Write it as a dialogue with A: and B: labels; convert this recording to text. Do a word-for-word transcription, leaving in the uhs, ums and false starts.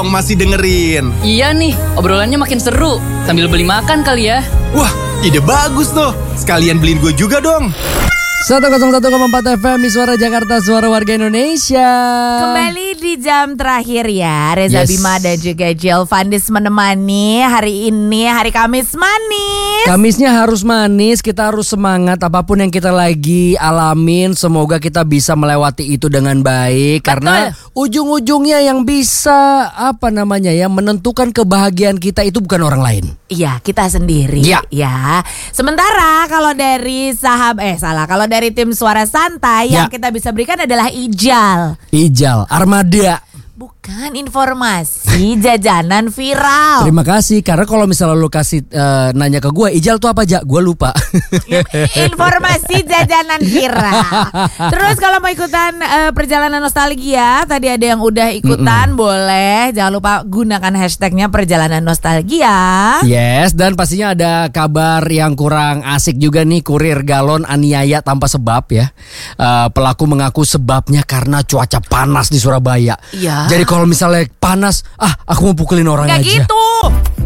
A: masih dengerin.
B: Iya nih, obrolannya makin seru. Sambil beli makan kali ya.
A: Wah, ide bagus tuh. Sekalian beliin gue juga dong.
C: seratus satu koma empat F M Suara Jakarta, suara warga Indonesia.
D: Kembali di jam terakhir ya. Reza
C: Yes.
D: Bima dan juga Jill Fandis menemani hari ini, hari Kamis manis.
C: Kamisnya harus manis, kita harus semangat apapun yang kita lagi alamin. Semoga kita bisa melewati itu dengan baik.
D: Betul.
C: Karena ujung-ujungnya yang bisa apa namanya ya menentukan kebahagiaan kita itu bukan orang lain.
D: Iya, kita sendiri
C: Ya.
D: ya. Sementara kalau dari sahab eh salah, kalau dari tim Suara Santai
C: Ya.
D: yang kita bisa berikan adalah Ijal.
C: Ijal, Armada.
D: Bukan informasi jajanan viral.
C: Terima kasih, karena kalau misalnya lu kasih eh, nanya ke gue, Ijal tuh apa aja? Gue lupa.
D: Informasi jajanan viral. Terus kalau mau ikutan eh, perjalanan nostalgia, tadi ada yang udah ikutan, boleh. Jangan lupa gunakan hashtagnya perjalanan nostalgia.
C: Yes, dan pastinya ada kabar yang kurang asik juga nih. Kurir galon aniaya tanpa sebab ya. Eh, pelaku mengaku sebabnya karena cuaca panas di Surabaya.
D: Iya.
C: Jadi kalau misalnya panas, ah aku mau pukulin orang
D: Nggak
C: aja.
D: gitu.